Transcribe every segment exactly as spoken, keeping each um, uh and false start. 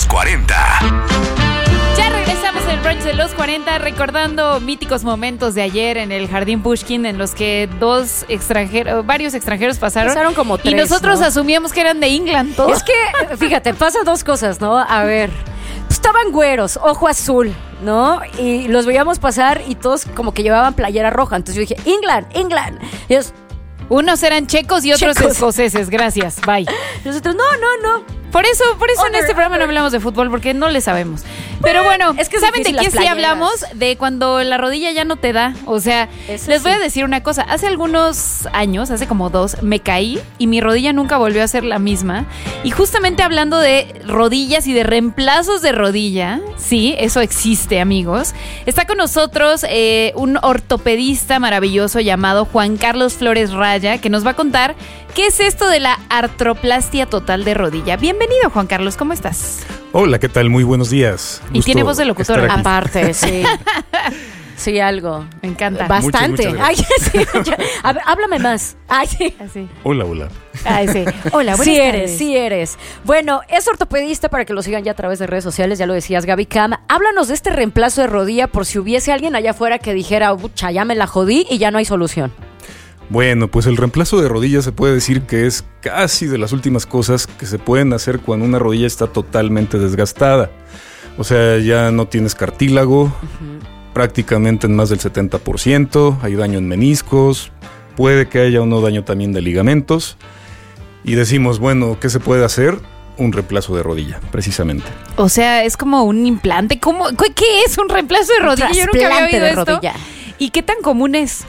cuarenta. Ya regresamos en el brunch de los cuarenta, recordando míticos momentos de ayer en el Jardín Pushkin, en los que dos extranjeros, varios extranjeros pasaron. Pasaron como tres, y nosotros ¿no? asumíamos que eran de England todos. Es que, fíjate, pasa dos cosas, ¿no? A ver, pues estaban güeros, ojo azul, ¿no? Y los veíamos pasar y todos como que llevaban playera roja. Entonces yo dije, England, England. Y ellos, Unos eran checos y otros Checos. escoceses, gracias, bye. nosotros, no, no, no. Por eso, por eso en Honor, este programa no honor. hablamos de fútbol, porque no le sabemos. Pero bueno, es que es ¿saben de difícil qué las sí playeras. hablamos? De cuando la rodilla ya no te da. O sea, Eso les voy sí. a decir una cosa. Hace algunos años, hace como dos, me caí y mi rodilla nunca volvió a ser la misma. Y justamente hablando de rodillas y de reemplazos de rodilla, sí, eso existe, amigos. Está con nosotros eh, un ortopedista maravilloso llamado Juan Carlos Flores Raya, que nos va a contar qué es esto de la artroplastia total de rodilla. Bienvenido, Juan Carlos, ¿cómo estás? Hola, ¿qué tal? Muy buenos días. Y Gusto tiene voz de locutor, estar aquí. Aparte, sí. Sí, algo. Me encanta. Bastante. Muchas, muchas Ay, sí, ya. A ver, háblame más. Ay, sí. Así. Hola, hola. Ay, sí. Hola, buenas Sí eres, tardes. sí eres. Bueno, es ortopedista para que lo sigan ya a través de redes sociales, ya lo decías, Gaby Cam. Háblanos de este reemplazo de rodilla por si hubiese alguien allá afuera que dijera, ucha, ya me la jodí y ya no hay solución. Bueno, pues el reemplazo de rodilla se puede decir que es casi de las últimas cosas que se pueden hacer cuando una rodilla está totalmente desgastada. O sea, ya no tienes cartílago, uh-huh. prácticamente en más del setenta por ciento, hay daño en meniscos, puede que haya o no daño también de ligamentos. Y decimos, bueno, ¿qué se puede hacer? Un reemplazo de rodilla, precisamente. O sea, es como un implante. ¿Cómo? ¿Qué es un reemplazo de rodilla? Yo nunca había Trasplante oído de esto. rodilla. ¿Y qué tan común es?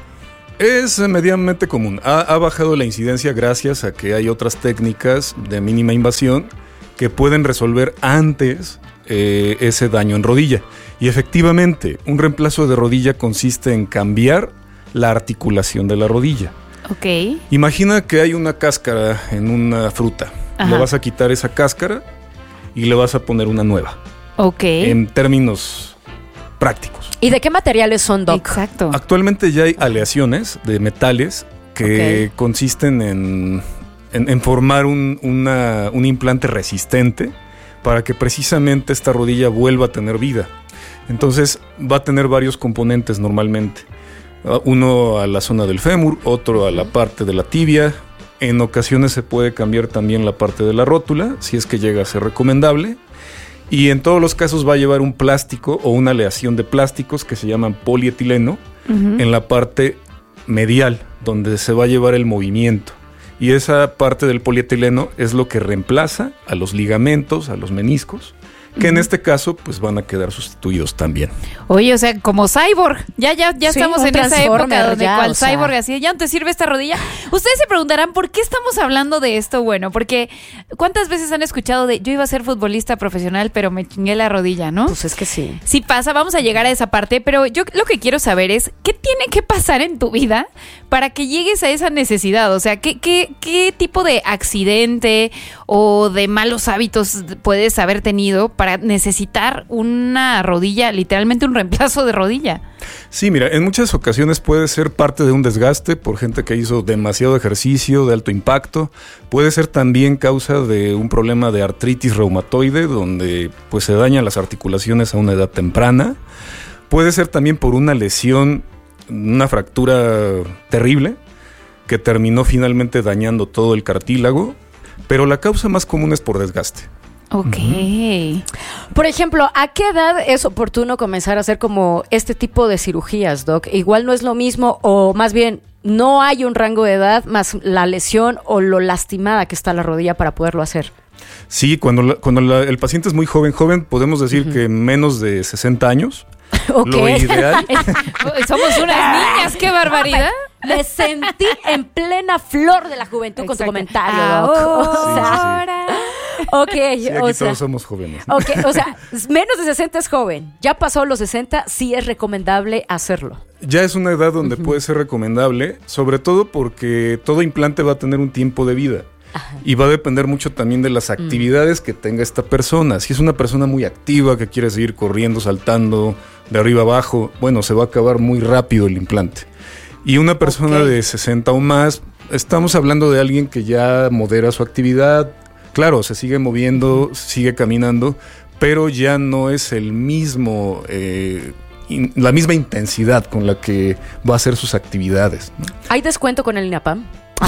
Es medianamente común. Ha, ha bajado la incidencia gracias a que hay otras técnicas de mínima invasión que pueden resolver antes eh, ese daño en rodilla. Y efectivamente, un reemplazo de rodilla consiste en cambiar la articulación de la rodilla. Ok. Imagina que hay una cáscara en una fruta. Ajá. Le vas a quitar esa cáscara y le vas a poner una nueva. Ok. En términos prácticos. ¿Y de qué materiales son, Doc? Exacto. Actualmente ya hay aleaciones de metales que Ok. consisten en, en, en formar un, una, un implante resistente para que precisamente esta rodilla vuelva a tener vida. Entonces va a tener varios componentes normalmente. Uh, Uno a la zona del fémur, otro a la parte de la tibia. En ocasiones se puede cambiar también la parte de la rótula, si es que llega a ser recomendable. Y en todos los casos va a llevar un plástico o una aleación de plásticos que se llaman polietileno Uh-huh. en la parte medial, donde se va a llevar el movimiento. Y esa parte del polietileno es lo que reemplaza a los ligamentos, a los meniscos, que en este caso pues van a quedar sustituidos también. Oye, o sea, como cyborg. Ya, ya, ya Sí, estamos un en esa Transformer época donde ya, cual o sea. cyborg así, ya no te sirve esta rodilla. Ustedes se preguntarán, ¿por qué estamos hablando de esto? Bueno, porque ¿cuántas veces han escuchado de yo iba a ser futbolista profesional, pero me chingué la rodilla, ¿no? Pues es que sí. Sí pasa, vamos a llegar a esa parte, pero yo lo que quiero saber es, ¿qué tiene que pasar en tu vida para que llegues a esa necesidad? O sea, ¿qué, qué, qué tipo de accidente o de malos hábitos puedes haber tenido para necesitar una rodilla, literalmente un reemplazo de rodilla? Sí, mira, en muchas ocasiones puede ser parte de un desgaste por gente que hizo demasiado ejercicio de alto impacto. Puede ser también causa de un problema de artritis reumatoide, donde pues se dañan las articulaciones a una edad temprana. Puede ser también por una lesión, una fractura terrible, que terminó finalmente dañando todo el cartílago, pero la causa más común es por desgaste. Ok. Uh-huh. Por ejemplo, ¿a qué edad es oportuno comenzar a hacer como este tipo de cirugías, Doc? Igual no es lo mismo, o más bien, no hay un rango de edad más la lesión o lo lastimada que está la rodilla para poderlo hacer. Sí, cuando, la, cuando la, el paciente es muy joven, joven, podemos decir uh-huh. que menos de sesenta años. Okay. Lo ideal. Somos unas niñas, qué barbaridad. Me sentí en plena flor de la juventud. Exacto. Con tu comentario, Doc. Ahora. Sí, sí. Ok, sí, aquí o todos sea, somos jóvenes. Ok, o sea, menos de sesenta es joven. Ya pasó los sesenta, sí es recomendable hacerlo. Ya es una edad donde uh-huh. puede ser recomendable, sobre todo porque todo implante va a tener un tiempo de vida. Ajá. Y va a depender mucho también de las actividades mm. que tenga esta persona. Si es una persona muy activa que quiere seguir corriendo, saltando de arriba abajo, bueno, se va a acabar muy rápido el implante. Y una persona okay. de sesenta o más, estamos hablando de alguien que ya modera su actividad. Claro, se sigue moviendo, sigue caminando, pero ya no es el mismo, eh, in, la misma intensidad con la que va a hacer sus actividades, ¿no? ¿Hay descuento con el INAPAM?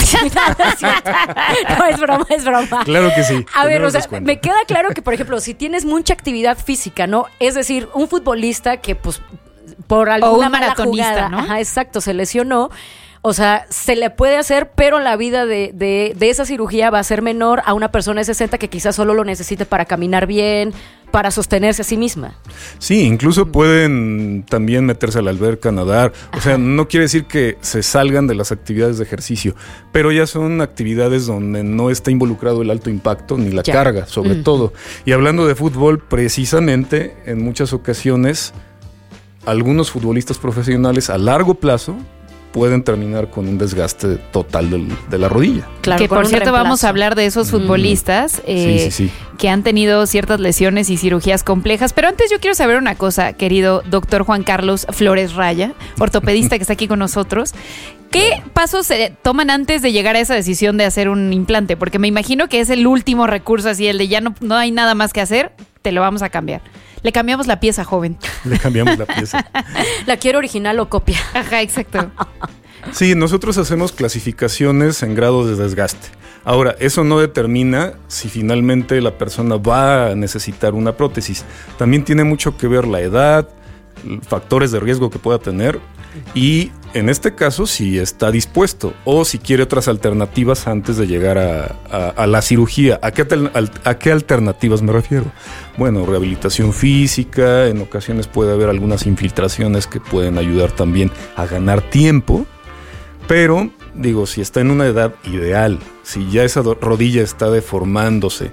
No, es broma, es broma. Claro que sí. A ver, o sea, me queda claro que, por ejemplo, si tienes mucha actividad física, ¿no? Es decir, un futbolista que, pues, por alguna o un mala maratonista, jugada, ¿no? Ajá, exacto, se lesionó. O sea, se le puede hacer, pero la vida de, de, de esa cirugía va a ser menor a una persona de sesenta que quizás solo lo necesite para caminar bien, para sostenerse a sí misma. Sí, incluso pueden también meterse a la alberca, nadar. O sea, no quiere decir que se salgan de las actividades de ejercicio, pero ya son actividades donde no está involucrado el alto impacto ni la ya. carga, sobre mm. todo. Y hablando de fútbol, precisamente, en muchas ocasiones, algunos futbolistas profesionales a largo plazo pueden terminar con un desgaste total del, de la rodilla. Claro, que por cierto reemplazo. Vamos a hablar de esos futbolistas mm. eh, sí, sí, sí. que han tenido ciertas lesiones y cirugías complejas. Pero antes yo quiero saber una cosa, querido doctor Juan Carlos Flores Raya, ortopedista que está aquí con nosotros. ¿Qué pasos se toman antes de llegar a esa decisión de hacer un implante? Porque me imagino que es el último recurso, así el de ya no, no hay nada más que hacer, te lo vamos a cambiar. Le cambiamos la pieza, joven. Le cambiamos la pieza. ¿La quiero original o copia? Ajá, exacto. Sí, nosotros hacemos clasificaciones en grados de desgaste. Ahora, eso no determina si finalmente la persona va a necesitar una prótesis. También tiene mucho que ver la edad, factores de riesgo que pueda tener y, en este caso, si está dispuesto o si quiere otras alternativas antes de llegar a, a, a la cirugía. ¿A qué, ¿A qué alternativas me refiero? Bueno, rehabilitación física, en ocasiones puede haber algunas infiltraciones que pueden ayudar también a ganar tiempo, pero, digo, si está en una edad ideal, si ya esa rodilla está deformándose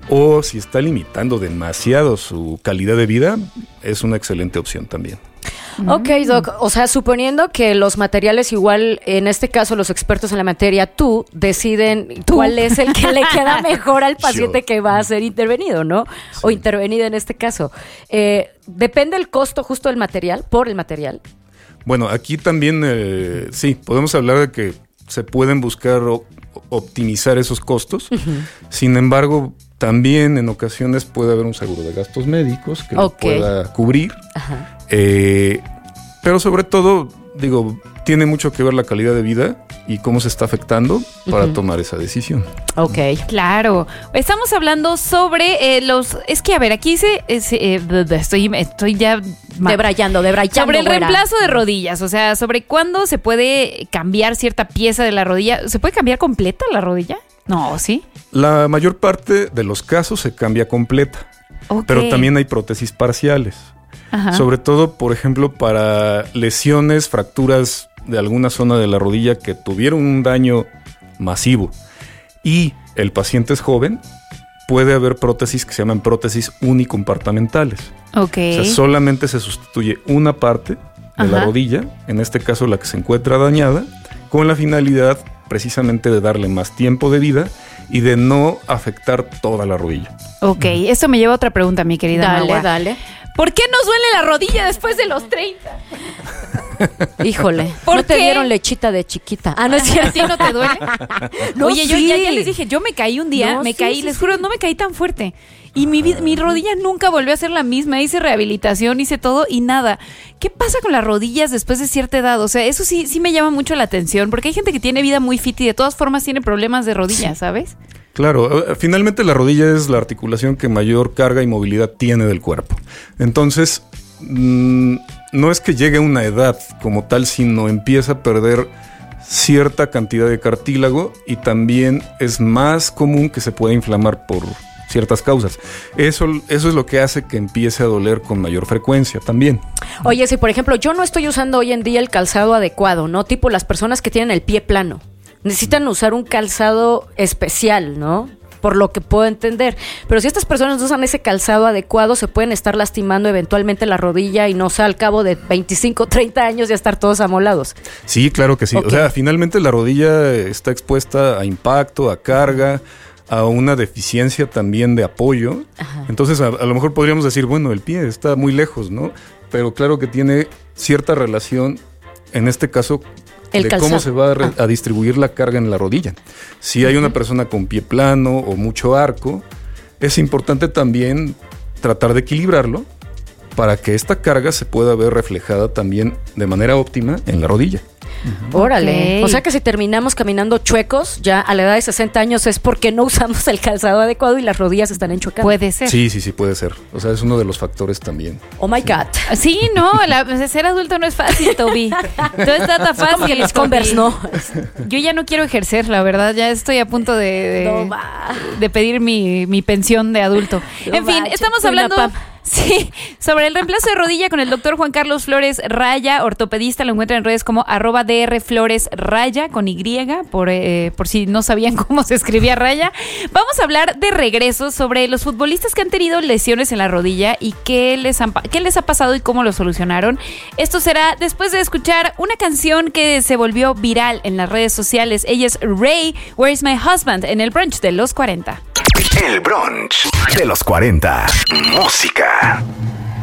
o si está limitando demasiado su calidad de vida, es una excelente opción también. Ok, Doc, o sea, suponiendo que los materiales igual, en este caso los expertos en la materia, tú, deciden ¿Tú? cuál es el que le queda mejor al paciente que va a ser intervenido, ¿no? Sí. O intervenida en este caso. Eh, ¿Depende el costo justo del material, por el material? Bueno, aquí también, eh, sí, podemos hablar de que se pueden buscar o, optimizar esos costos. Uh-huh. Sin embargo, también en ocasiones puede haber un seguro de gastos médicos que okay. lo pueda cubrir. Ajá. Eh, pero sobre todo, digo, tiene mucho que ver la calidad de vida y cómo se está afectando para uh-huh. tomar esa decisión. Ok, claro. Estamos hablando sobre eh, los... Es que, a ver, aquí se... Eh, estoy, estoy ya... Debrayando, debrayando. Sobre el fuera. reemplazo de rodillas, o sea, sobre cuándo se puede cambiar cierta pieza de la rodilla. ¿Se puede cambiar completa la rodilla? No, ¿sí? La mayor parte de los casos se cambia completa, okay. pero también hay prótesis parciales. Ajá. Sobre todo, por ejemplo, para lesiones, fracturas de alguna zona de la rodilla que tuvieron un daño masivo y el paciente es joven, puede haber prótesis que se llaman prótesis unicompartamentales. Okay. O sea, solamente se sustituye una parte de Ajá. la rodilla, en este caso la que se encuentra dañada, con la finalidad precisamente de darle más tiempo de vida y de no afectar toda la rodilla. Ok, esto me lleva a otra pregunta, mi querida Dale, Magua. dale. ¿Por qué nos duele la rodilla después de los treinta? Híjole, ¿por ¿no qué? te dieron lechita de chiquita? Ah, ¿no es cierto? ¿A ti no te duele? No, Oye, sí. yo ya, ya les dije, yo me caí un día, No, me sí, caí, sí, les sí. juro, no me caí tan fuerte. Y mi, mi rodilla nunca volvió a ser la misma. Hice rehabilitación, hice todo y nada. ¿Qué pasa con las rodillas después de cierta edad? O sea, eso sí, sí me llama mucho la atención, porque hay gente que tiene vida muy fit y de todas formas tiene problemas de rodillas, ¿sabes? Claro, finalmente la rodilla es la articulación que mayor carga y movilidad tiene del cuerpo. Entonces, mmm, no es que llegue a una edad como tal, sino empieza a perder cierta cantidad de cartílago y también es más común que se pueda inflamar por ciertas causas. Eso, eso es lo que hace que empiece a doler con mayor frecuencia también. Oye, si por ejemplo yo no estoy usando hoy en día el calzado adecuado, ¿no? Tipo las personas que tienen el pie plano, necesitan usar un calzado especial, ¿no? Por lo que puedo entender. Pero si estas personas usan ese calzado adecuado, se pueden estar lastimando eventualmente la rodilla y no sé, al cabo de veinticinco, treinta años ya estar todos amolados. Sí, claro que sí. Okay. O sea, finalmente la rodilla está expuesta a impacto, a carga, a una deficiencia también de apoyo. Ajá. Entonces, a, a lo mejor podríamos decir, bueno, el pie está muy lejos, ¿no? Pero claro que tiene cierta relación, en este caso, el de calzado. Cómo se va a, re- ah. a distribuir la carga en la rodilla. Si hay uh-huh. una persona con pie plano o mucho arco, es importante también tratar de equilibrarlo para que esta carga se pueda ver reflejada también de manera óptima en la rodilla. Uh-huh. Órale. Ok. O sea que si terminamos caminando chuecos, ya a la edad de sesenta años es porque no usamos el calzado adecuado y las rodillas están enchuecadas. Puede ser. Sí, sí, sí, puede ser. O sea, es uno de los factores también. Oh my God. Sí, no, la, ser adulto no es fácil, Toby. Todo está tan fácil. Como que los Toby. Converse, ¿no? Yo ya no quiero ejercer, la verdad. Ya estoy a punto de, de, No va. de pedir mi, mi pensión de adulto. No en fin, manches, estamos soy una hablando... Pam. Sí, sobre el reemplazo de rodilla con el doctor Juan Carlos Flores Raya, ortopedista. Lo encuentran en redes como arroba dr Flores Raya con Y, por, eh, por si no sabían cómo se escribía Raya. Vamos a hablar de regreso sobre los futbolistas que han tenido lesiones en la rodilla y qué les, han, qué les ha pasado y cómo lo solucionaron. Esto será después de escuchar una canción que se volvió viral en las redes sociales. Ella es Ray, Where's My Husband, en el brunch de los cuarenta. El brunch de los cuarenta. Música.